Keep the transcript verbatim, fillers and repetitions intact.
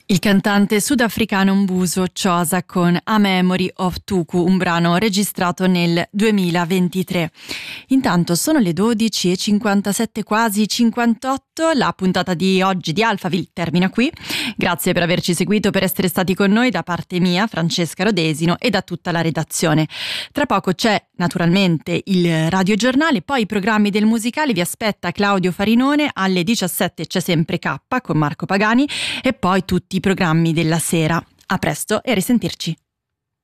Il cantante sudafricano Mbuso Chosa con A Memory of Tuku, un brano registrato nel duemilaventitré. Intanto sono le dodici e cinquantasette, quasi cinquantotto. La puntata di oggi di Alphaville termina qui. Grazie per averci seguito, per essere stati con noi da parte mia, Francesca Rodesino, e da tutta la redazione. Tra poco c'è naturalmente il radiogiornale, poi i programmi del musicale, vi aspetta Claudio Farinone, alle diciassette c'è sempre K con Marco Pagani e poi tutti i programmi della sera. A presto e a risentirci.